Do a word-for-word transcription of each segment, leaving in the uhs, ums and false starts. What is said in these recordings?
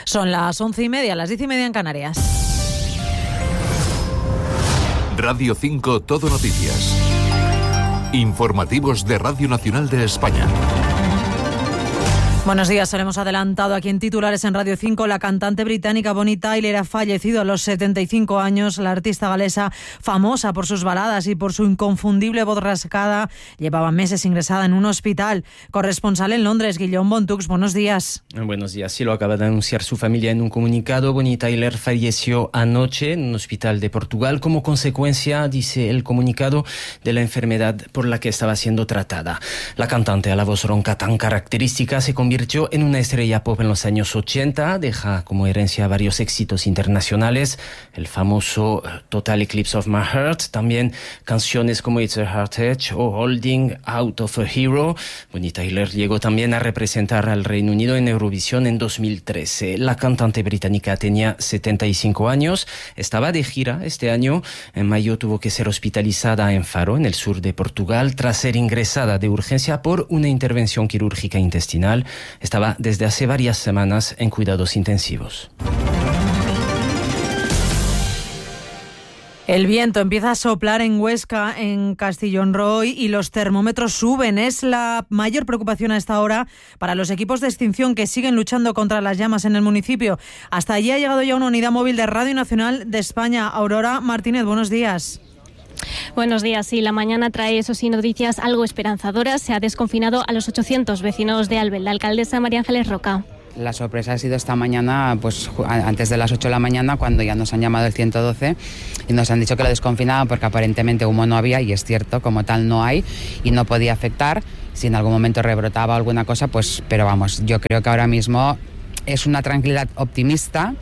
Son las once y media, las diez y media en Canarias. Radio cinco Todo Noticias. Informativos de Radio Nacional de España. Buenos días, se lo hemos adelantado aquí en titulares en Radio cinco. La cantante británica Bonnie Tyler ha fallecido a los setenta y cinco años. La artista galesa, famosa por sus baladas y por su inconfundible voz rascada, llevaba meses ingresada en un hospital. Corresponsal en Londres, Guillaume Bontux, buenos días. Buenos días, sí, lo acaba de anunciar su familia en un comunicado. Bonnie Tyler falleció anoche en un hospital de Portugal como consecuencia, dice el comunicado, de la enfermedad por la que estaba siendo tratada. La cantante a la voz ronca tan característica se convirtió convirtió en una estrella pop en los años ochenta, deja como herencia varios éxitos internacionales, el famoso Total Eclipse of My Heart, también canciones como It's a Heart Edge o Holding Out of a Hero. Bonnie Tyler llegó también a representar al Reino Unido en Eurovisión en dos mil trece. La cantante británica tenía setenta y cinco años, estaba de gira este año. En mayo tuvo que ser hospitalizada en Faro, en el sur de Portugal, tras ser ingresada de urgencia por una intervención quirúrgica intestinal. Estaba desde hace varias semanas en cuidados intensivos. El viento empieza a soplar en Huesca, en Castellón Roy, y los termómetros suben. Es la mayor preocupación a esta hora para los equipos de extinción que siguen luchando contra las llamas en el municipio. Hasta allí ha llegado ya una unidad móvil de Radio Nacional de España. Aurora Martínez, buenos días. Buenos días. Sí, la mañana trae, eso sí, noticias algo esperanzadoras. Se ha desconfinado a los ochocientos vecinos de Albel. La alcaldesa María Ángeles Roca. La sorpresa ha sido esta mañana, pues antes de las ocho de la mañana, cuando ya nos han llamado el ciento doce y nos han dicho que lo desconfinaban porque aparentemente humo no había, y es cierto, como tal no hay y no podía afectar. Si en algún momento rebrotaba alguna cosa, pues, pero vamos, yo creo que ahora mismo es una tranquilidad optimista.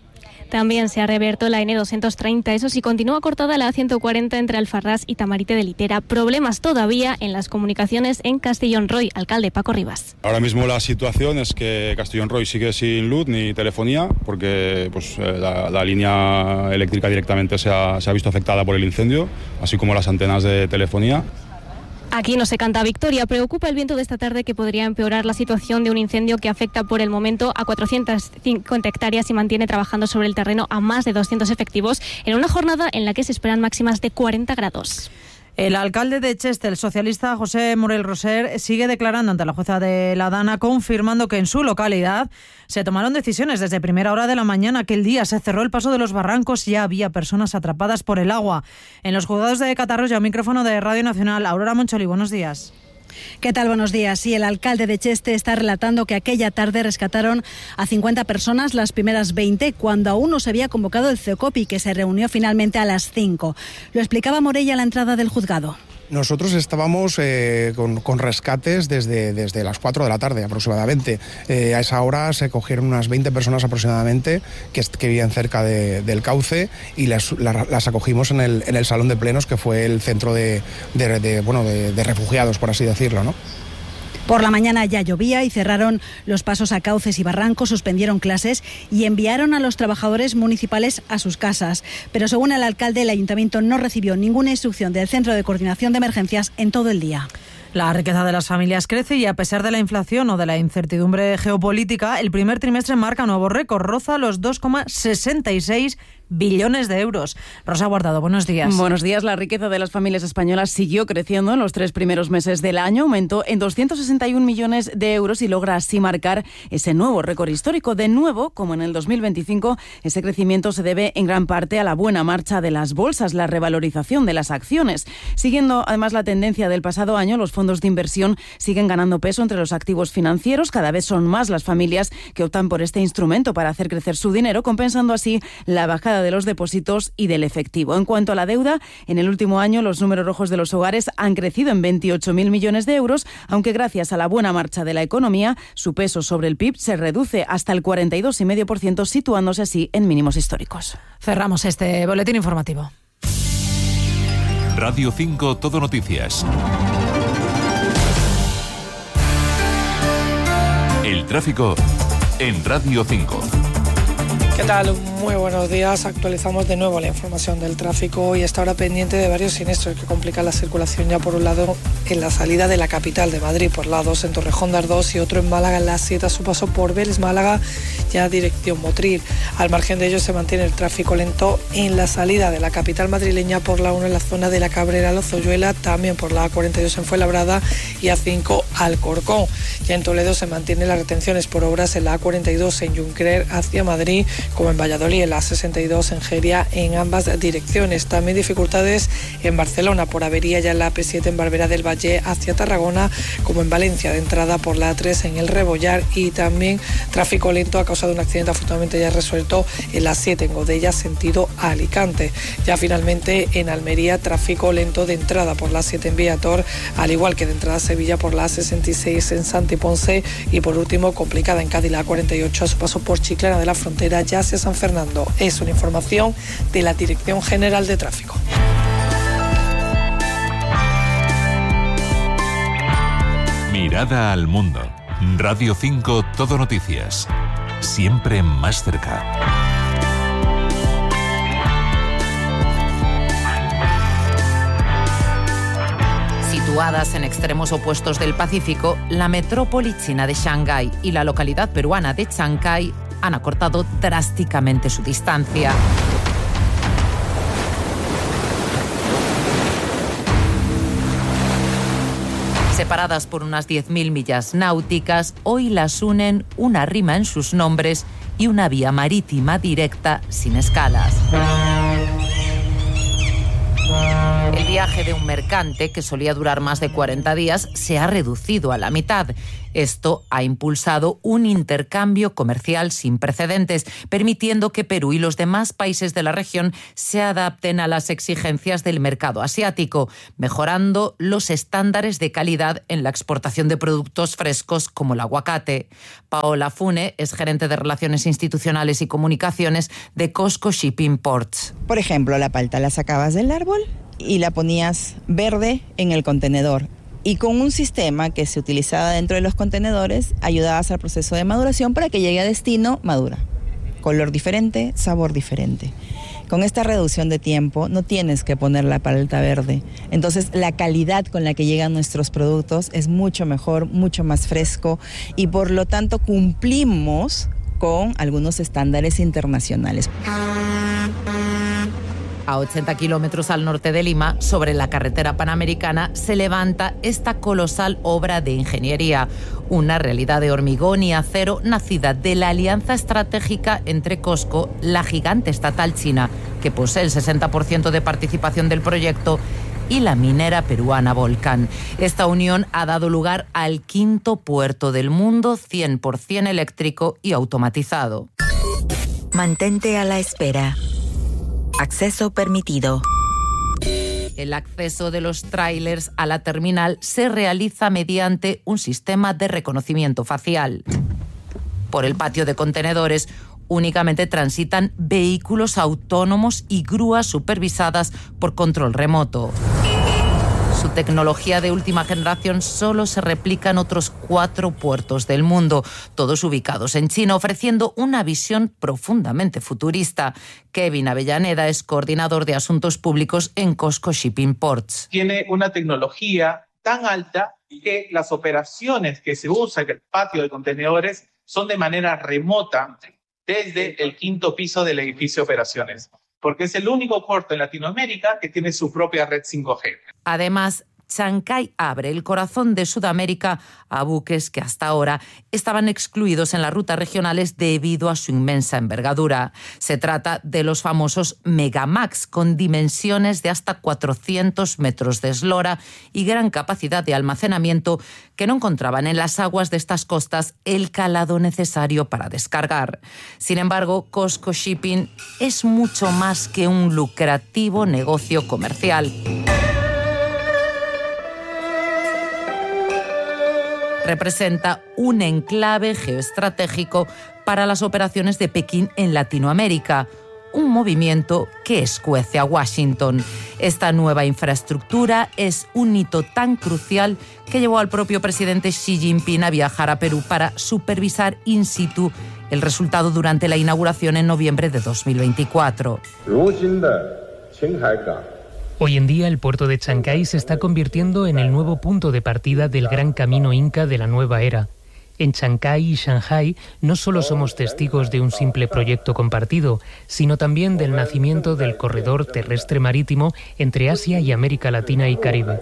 También se ha reabierto la ene doscientos treinta, eso sí, continúa cortada la a ciento cuarenta entre Alfarrás y Tamarite de Litera. Problemas todavía en las comunicaciones en Castellón Roy. Alcalde Paco Rivas. Ahora mismo la situación es que Castellón Roy sigue sin luz ni telefonía, porque pues, la, la línea eléctrica directamente se ha, se ha visto afectada por el incendio, así como las antenas de telefonía. Aquí no se canta victoria. Preocupa el viento de esta tarde, que podría empeorar la situación de un incendio que afecta por el momento a cuatrocientas cincuenta hectáreas y mantiene trabajando sobre el terreno a más de doscientos efectivos en una jornada en la que se esperan máximas de cuarenta grados. El alcalde de Cheste, el socialista José Morel Roser, sigue declarando ante la jueza de la Dana, confirmando que en su localidad se tomaron decisiones desde primera hora de la mañana. Aquel día se cerró el paso de los barrancos y ya había personas atrapadas por el agua. En los juzgados de Catarroya, micrófono de Radio Nacional, Aurora Moncholi, buenos días. ¿Qué tal? Buenos días. Sí, el alcalde de Cheste está relatando que aquella tarde rescataron a cincuenta personas, las primeras veinte, cuando aún no se había convocado el CEOCOPI, que se reunió finalmente a las cinco. Lo explicaba Morella a la entrada del juzgado. Nosotros estábamos eh, con, con rescates desde, desde las cuatro de la tarde aproximadamente. Eh, a esa hora se cogieron unas veinte personas aproximadamente que, que vivían cerca de, del cauce, y las, las, las acogimos en el, en el salón de plenos, que fue el centro de, de, de, bueno, de, de refugiados, por así decirlo, ¿no? Por la mañana ya llovía y cerraron los pasos a cauces y barrancos, suspendieron clases y enviaron a los trabajadores municipales a sus casas. Pero según el alcalde, el ayuntamiento no recibió ninguna instrucción del Centro de Coordinación de Emergencias en todo el día. La riqueza de las familias crece y, a pesar de la inflación o de la incertidumbre geopolítica, el primer trimestre marca nuevo récord, roza los dos coma sesenta y seis billones de euros. Rosa Guardado, buenos días. Buenos días. La riqueza de las familias españolas siguió creciendo en los tres primeros meses del año, aumentó en doscientos sesenta y un millones de euros y logra así marcar ese nuevo récord histórico. De nuevo, como en el dos mil veinticinco, ese crecimiento se debe en gran parte a la buena marcha de las bolsas, la revalorización de las acciones. Siguiendo además la tendencia del pasado año, los fondos de inversión siguen ganando peso entre los activos financieros. Cada vez son más las familias que optan por este instrumento para hacer crecer su dinero, compensando así la bajada de los depósitos y del efectivo. En cuanto a la deuda, en el último año los números rojos de los hogares han crecido en veintiocho mil millones de euros, aunque gracias a la buena marcha de la economía, su peso sobre el P I B se reduce hasta el cuarenta y dos coma cinco por ciento, situándose así en mínimos históricos. Cerramos este boletín informativo. Radio cinco Todo Noticias. El tráfico en Radio cinco. ¿Qué tal? Muy buenos días. Actualizamos de nuevo la información del tráfico y está ahora pendiente de varios siniestros que complican la circulación. Ya por un lado, en la salida de la capital de Madrid por la dos en Torrejón de Ardoz y otro en Málaga en la siete a su paso por Vélez Málaga, ya dirección Motril. Al margen de ello se mantiene el tráfico lento en la salida de la capital madrileña por la uno en la zona de la Cabrera Lozoyuela, también por la A cuarenta y dos en Fuenlabrada y A cinco Alcorcón. Ya en Toledo se mantienen las retenciones por obras en la A cuarenta y dos en Junquerer hacia Madrid, como en Valladolid en la A sesenta y dos en Geria en ambas direcciones. También dificultades en Barcelona por avería ya en la A P siete en Barberá del Valle hacia Tarragona, como en Valencia de entrada por la A tres en el Rebollar, y también tráfico lento a causa de un accidente afortunadamente ya resuelto en la siete en Godella sentido a Alicante. Ya finalmente en Almería tráfico lento de entrada por la siete en Viator, al igual que de entrada a Sevilla por la A sesenta y seis en Santi Ponce, y por último complicada en Cádiz la A cuarenta y ocho a su paso por Chiclana de la Frontera ya hacia San Fernando. Es una información de la Dirección General de Tráfico. Mirada al mundo. Radio cinco Todo Noticias. Siempre más cerca. Situadas en extremos opuestos del Pacífico, la metrópoli china de Shanghái y la localidad peruana de Chancay han acortado drásticamente su distancia. Separadas por unas diez mil millas náuticas, hoy las unen una rima en sus nombres y una vía marítima directa sin escalas. El viaje de un mercante, que solía durar más de cuarenta días, se ha reducido a la mitad. Esto ha impulsado un intercambio comercial sin precedentes, permitiendo que Perú y los demás países de la región se adapten a las exigencias del mercado asiático, mejorando los estándares de calidad en la exportación de productos frescos como el aguacate. Paola Fune es gerente de Relaciones Institucionales y Comunicaciones de Costco Shipping Ports. Por ejemplo, la palta la sacabas del árbol y la ponías verde en el contenedor. Y con un sistema que se utilizaba dentro de los contenedores, ayudabas al proceso de maduración para que llegue a destino madura. Color diferente, sabor diferente. Con esta reducción de tiempo no tienes que poner la palta verde. Entonces la calidad con la que llegan nuestros productos es mucho mejor, mucho más fresco, y por lo tanto cumplimos con algunos estándares internacionales. A ochenta kilómetros al norte de Lima, sobre la carretera panamericana, se levanta esta colosal obra de ingeniería, una realidad de hormigón y acero nacida de la alianza estratégica entre Costco, la gigante estatal china, que posee el sesenta por ciento de participación del proyecto, y la minera peruana Volcán. Esta unión ha dado lugar al quinto puerto del mundo cien por ciento eléctrico y automatizado. Mantente a la espera. Acceso permitido. El acceso de los tráilers a la terminal se realiza mediante un sistema de reconocimiento facial. Por el patio de contenedores únicamente transitan vehículos autónomos y grúas supervisadas por control remoto. Su tecnología de última generación solo se replica en otros cuatro puertos del mundo, todos ubicados en China, ofreciendo una visión profundamente futurista. Kevin Avellaneda es coordinador de asuntos públicos en Costco Shipping Ports. Tiene una tecnología tan alta que las operaciones que se usan en el patio de contenedores son de manera remota desde el quinto piso del edificio de operaciones, porque es el único puerto en Latinoamérica que tiene su propia red cinco G. Además, Chancay abre el corazón de Sudamérica a buques que hasta ahora estaban excluidos en las rutas regionales debido a su inmensa envergadura. Se trata de los famosos Megamax, con dimensiones de hasta cuatrocientos metros de eslora y gran capacidad de almacenamiento, que no encontraban en las aguas de estas costas el calado necesario para descargar. Sin embargo, Costco Shipping es mucho más que un lucrativo negocio comercial. Representa un enclave geoestratégico para las operaciones de Pekín en Latinoamérica, un movimiento que escuece a Washington. Esta nueva infraestructura es un hito tan crucial que llevó al propio presidente Xi Jinping a viajar a Perú para supervisar in situ el resultado durante la inauguración en noviembre de dos mil veinticuatro. Hoy en día el puerto de Chancay se está convirtiendo en el nuevo punto de partida del gran camino inca de la nueva era. En Chancay y Shanghái no solo somos testigos de un simple proyecto compartido, sino también del nacimiento del corredor terrestre marítimo entre Asia y América Latina y Caribe.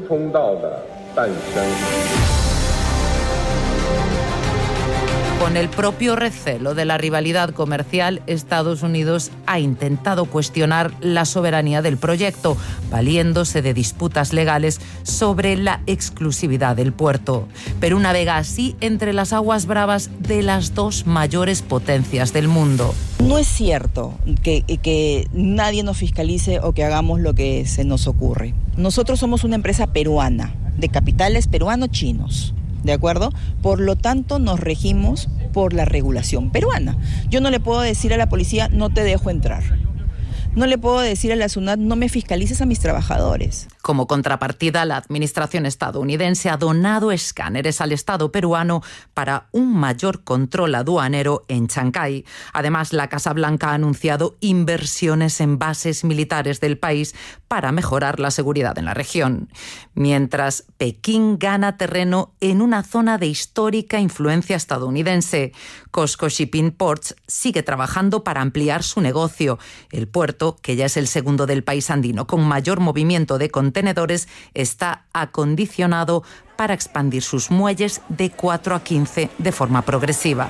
Con el propio recelo de la rivalidad comercial, Estados Unidos ha intentado cuestionar la soberanía del proyecto, valiéndose de disputas legales sobre la exclusividad del puerto. Perú navega así entre las aguas bravas de las dos mayores potencias del mundo. No es cierto que, que nadie nos fiscalice o que hagamos lo que se nos ocurre. Nosotros somos una empresa peruana, de capitales peruano-chinos. ¿De acuerdo? Por lo tanto, nos regimos por la regulación peruana. Yo no le puedo decir a la policía, no te dejo entrar. No le puedo decir a la SUNAT, no me fiscalices a mis trabajadores. Como contrapartida, la administración estadounidense ha donado escáneres al Estado peruano para un mayor control aduanero en Chancay. Además, la Casa Blanca ha anunciado inversiones en bases militares del país para mejorar la seguridad en la región. Mientras Pekín gana terreno en una zona de histórica influencia estadounidense, COSCO Shipping Ports sigue trabajando para ampliar su negocio. El puerto, que ya es el segundo del país andino con mayor movimiento de contenedores, está acondicionado para expandir sus muelles de cuatro a quince de forma progresiva.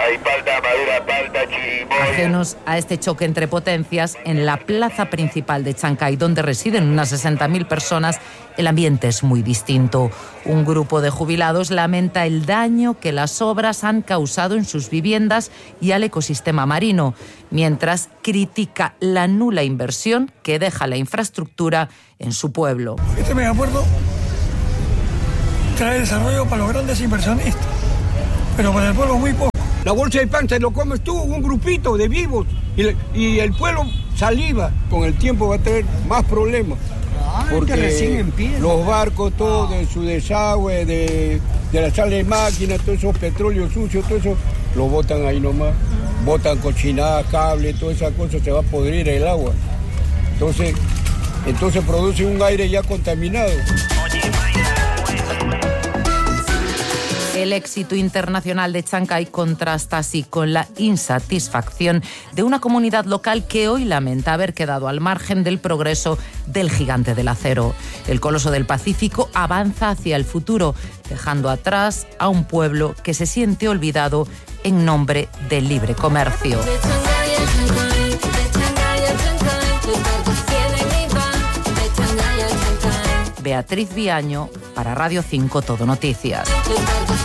Ajenos a este choque entre potencias, en la plaza principal de Chancay, donde residen unas sesenta mil personas, el ambiente es muy distinto. Un grupo de jubilados lamenta el daño que las obras han causado en sus viviendas y al ecosistema marino, mientras critica la nula inversión que deja la infraestructura en su pueblo. Este megapuerto trae desarrollo para los grandes inversionistas, pero para el pueblo muy poco. La bolsa de pan se lo comes tú, un grupito de vivos, y, le, y el pueblo saliva. Con el tiempo va a tener más problemas. Ah, porque recién empieza. Los barcos, todo de su desagüe, de, de la sala de máquinas, todos esos petróleos sucios, todo eso, lo botan ahí nomás. Botan cochinadas, cables, toda esa cosa, se va a podrir el agua. Entonces, entonces produce un aire ya contaminado. El éxito internacional de Chancay contrasta así con la insatisfacción de una comunidad local que hoy lamenta haber quedado al margen del progreso del gigante del acero. El coloso del Pacífico avanza hacia el futuro, dejando atrás a un pueblo que se siente olvidado en nombre del libre comercio. Beatriz Viaño, para Radio cinco Todo Noticias.